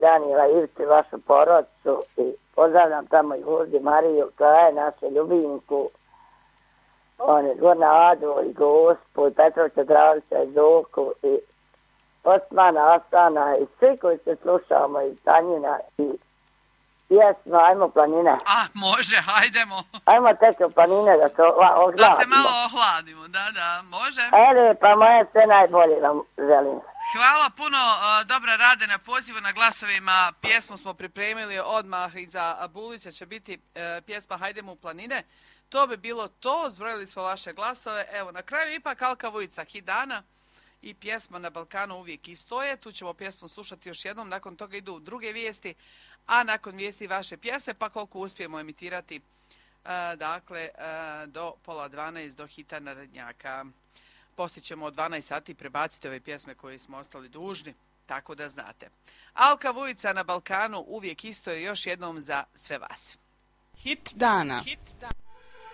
Danila Ivici, vašu porodicu i pozdravljam tamo i Hurdi Mariju, koja je našu ljubimku, Gorna Adu i Gospu i Petrovića Dravića i Zoku i Osmana Asana i svi koji se slušamo i Tanjina i pjesma Ajmo planine. Može, hajdemo. Ajmo tek u planine da se ohladimo. Da se malo ohladimo, da, može. Pa moje sve najbolje vam želim. Hvala puno, dobra rade na pozivu na glasovima. Pjesmu smo pripremili odmah iza Bulića, će biti pjesma Hajdemo u planine. To bi bilo to, zbrojili smo vaše glasove. Evo, na kraju ipak Alka Vujica, hit dana i pjesma Na Balkanu uvijek istoje. Tu ćemo pjesmu slušati još jednom, nakon toga idu druge vijesti, a nakon vijesti vaše pjesme, pa koliko uspijemo emitirati, do 11:30 do hita Narodnjaka. Poslije ćemo od 12 sati prebaciti ove pjesme koje smo ostali dužni, tako da znate. Alka Vujica Na Balkanu uvijek istoje još jednom za sve vas. Hit dana.